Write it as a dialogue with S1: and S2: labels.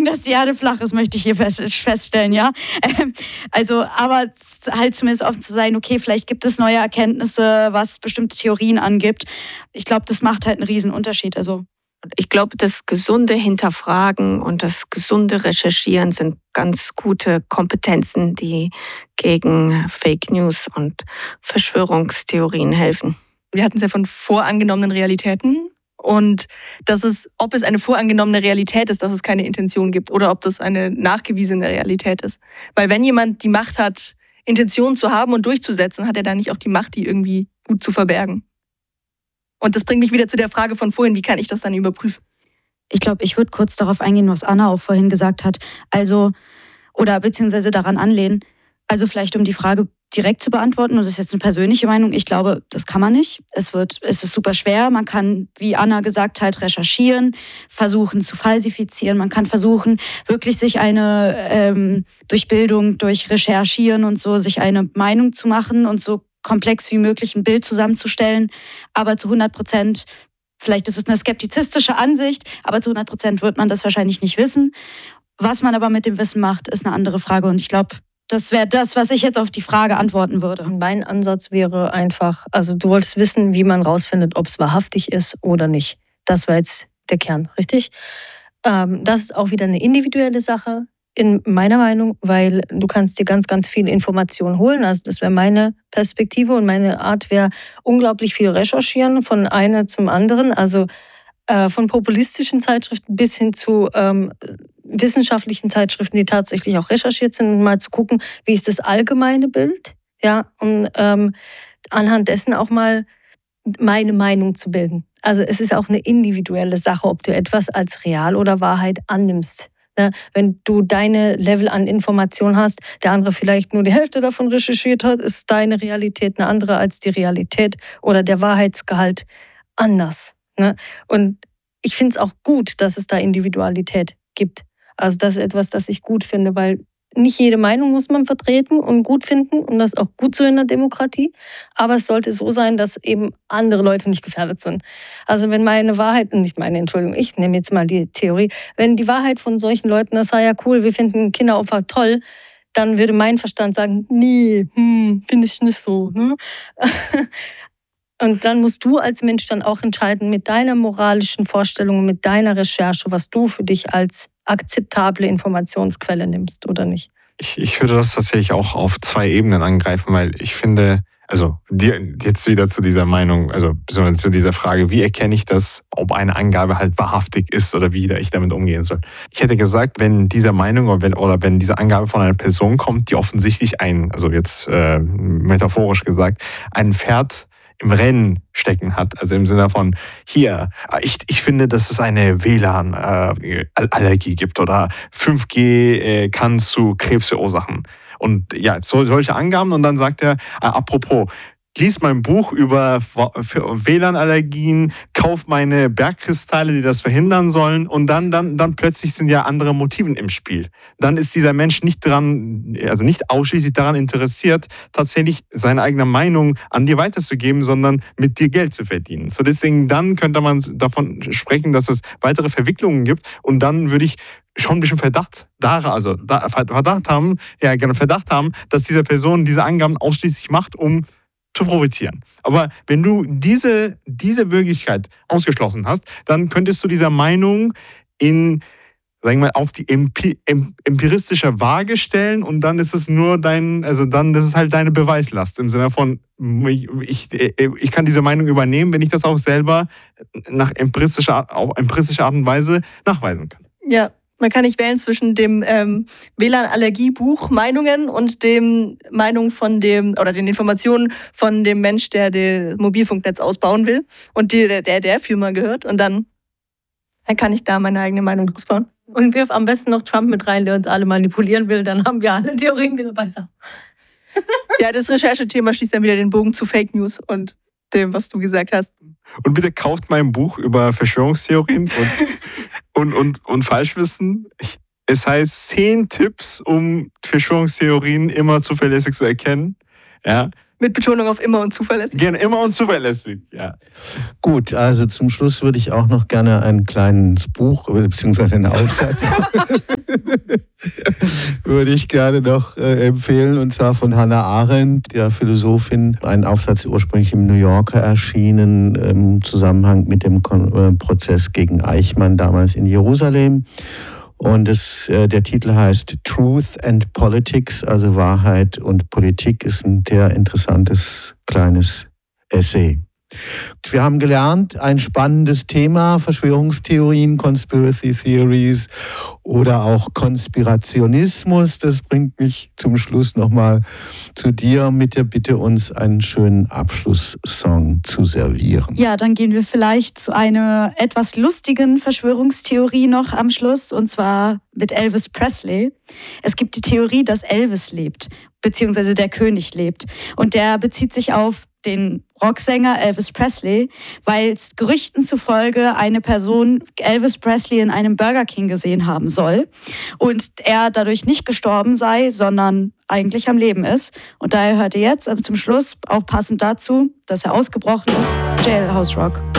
S1: dass die Erde flach ist, möchte ich hier feststellen, ja. Aber halt zumindest offen zu sein, okay, vielleicht gibt es neue Erkenntnisse, was bestimmte Theorien angibt. Ich glaube, das macht halt einen riesen Unterschied. Also
S2: ich glaube, das gesunde Hinterfragen und das gesunde Recherchieren sind ganz gute Kompetenzen, die gegen Fake News und Verschwörungstheorien helfen.
S3: Wir hatten es ja von vorangenommenen Realitäten und ob es eine vorangenommene Realität ist, dass es keine Intention gibt oder ob das eine nachgewiesene Realität ist. Weil wenn jemand die Macht hat, Intentionen zu haben und durchzusetzen, hat er dann nicht auch die Macht, die irgendwie gut zu verbergen. Und das bringt mich wieder zu der Frage von vorhin, wie kann ich das dann überprüfen?
S1: Ich glaube, ich würde kurz darauf eingehen, was Anna auch vorhin gesagt hat. Oder beziehungsweise daran anlehnen. Also vielleicht um die Frage direkt zu beantworten, und das ist jetzt eine persönliche Meinung, ich glaube, das kann man nicht. Es ist super schwer. Man kann, wie Anna gesagt hat, recherchieren, versuchen zu falsifizieren. Man kann versuchen, wirklich sich durch Bildung, durch Recherchieren und so, sich eine Meinung zu machen und so komplex wie möglich ein Bild zusammenzustellen. Aber zu 100%, vielleicht ist es eine skeptizistische Ansicht, aber zu 100% wird man das wahrscheinlich nicht wissen. Was man aber mit dem Wissen macht, ist eine andere Frage. Und ich glaube, das wäre das, was ich jetzt auf die Frage antworten würde.
S4: Mein Ansatz wäre einfach, also du wolltest wissen, wie man rausfindet, ob es wahrhaftig ist oder nicht. Das war jetzt der Kern, richtig? Das ist auch wieder eine individuelle Sache, in meiner Meinung, weil du kannst dir ganz, ganz viel Information holen. Also das wäre meine Perspektive und meine Art wäre unglaublich viel recherchieren von einer zum anderen. Also von populistischen Zeitschriften bis hin zu wissenschaftlichen Zeitschriften, die tatsächlich auch recherchiert sind, und mal zu gucken, wie ist das allgemeine Bild, ja, und anhand dessen auch mal meine Meinung zu bilden. Also es ist auch eine individuelle Sache, ob du etwas als Real oder Wahrheit annimmst. Wenn du deine Level an Information hast, der andere vielleicht nur die Hälfte davon recherchiert hat, ist deine Realität eine andere als die Realität oder der Wahrheitsgehalt anders. Und ich finde es auch gut, dass es da Individualität gibt. Also das ist etwas, das ich gut finde, weil nicht jede Meinung muss man vertreten und gut finden und das ist auch gut so in der Demokratie. Aber es sollte so sein, dass eben andere Leute nicht gefährdet sind. Also wenn meine Wahrheit, ich nehme jetzt mal die Theorie, wenn die Wahrheit von solchen Leuten, das sei ja cool, wir finden Kinderopfer toll, dann würde mein Verstand sagen, nee, finde ich nicht so. Ne? Und dann musst du als Mensch dann auch entscheiden mit deiner moralischen Vorstellung, mit deiner Recherche, was du für dich als akzeptable Informationsquelle nimmst oder nicht.
S5: Ich würde das tatsächlich auch auf 2 Ebenen angreifen, weil ich finde, also jetzt wieder zu dieser Meinung, also besonders zu dieser Frage, wie erkenne ich das, ob eine Angabe halt wahrhaftig ist oder wie ich damit umgehen soll. Ich hätte gesagt, wenn diese Meinung oder wenn diese Angabe von einer Person kommt, die offensichtlich also jetzt metaphorisch gesagt, ein Pferd im Rennen stecken hat. Also im Sinne von, hier, ich finde, dass es eine WLAN-Allergie gibt oder 5G kann zu Krebs verursachen. Und ja, solche Angaben. Und dann sagt er, apropos, lies mein Buch über WLAN-Allergien, kauf meine Bergkristalle, die das verhindern sollen, und dann plötzlich sind ja andere Motive im Spiel. Dann ist dieser Mensch nicht ausschließlich daran interessiert, tatsächlich seine eigene Meinung an dir weiterzugeben, sondern mit dir Geld zu verdienen. So deswegen, dann könnte man davon sprechen, dass es weitere Verwicklungen gibt, und dann würde ich schon ein bisschen Verdacht haben, dass diese Person diese Angaben ausschließlich macht, um zu profitieren. Aber wenn du diese Möglichkeit ausgeschlossen hast, dann könntest du dieser Meinung auf die empiristische Waage stellen, und dann ist es das ist halt deine Beweislast im Sinne von, ich kann diese Meinung übernehmen, wenn ich das auch selber auf empiristische Art und Weise nachweisen kann.
S3: Ja. Man kann nicht wählen zwischen dem WLAN-Allergiebuch Meinungen und dem Meinung von den Informationen von dem Mensch, der das Mobilfunknetz ausbauen will und der Firma gehört. Und dann kann ich da meine eigene Meinung draus bauen.
S4: Und wirf am besten noch Trump mit rein, der uns alle manipulieren will, dann haben wir alle Theorien wieder besser.
S3: Ja, das Recherchethema schließt dann wieder den Bogen zu Fake News und dem, was du gesagt hast.
S5: Und bitte kauft mein Buch über Verschwörungstheorien und Falschwissen. Es heißt 10 Tipps, um Verschwörungstheorien immer zuverlässig zu erkennen. Ja,
S3: Mit Betonung auf immer und zuverlässig.
S5: Gerne immer und zuverlässig, ja.
S6: Gut, also zum Schluss würde ich auch noch gerne ein kleines Buch, beziehungsweise einen Aufsatz, würde ich gerne noch empfehlen, und zwar von Hannah Arendt, der Philosophin. Ein Aufsatz ursprünglich im New Yorker erschienen, im Zusammenhang mit dem Prozess gegen Eichmann damals in Jerusalem. Und der Titel heißt Truth and Politics, also Wahrheit und Politik, ist ein sehr interessantes kleines Essay. Wir haben gelernt, ein spannendes Thema, Verschwörungstheorien, Conspiracy Theories oder auch Konspirationismus. Das bringt mich zum Schluss nochmal zu dir mit der Bitte, uns einen schönen Abschlusssong zu servieren.
S1: Ja, dann gehen wir vielleicht zu einer etwas lustigen Verschwörungstheorie noch am Schluss, und zwar mit Elvis Presley. Es gibt die Theorie, dass Elvis lebt, beziehungsweise der König lebt. Und der bezieht sich auf den Rocksänger Elvis Presley, weil es Gerüchten zufolge eine Person Elvis Presley in einem Burger King gesehen haben soll und er dadurch nicht gestorben sei, sondern eigentlich am Leben ist. Und daher hört ihr jetzt zum Schluss, auch passend dazu, dass er ausgebrochen ist, Jailhouse Rock.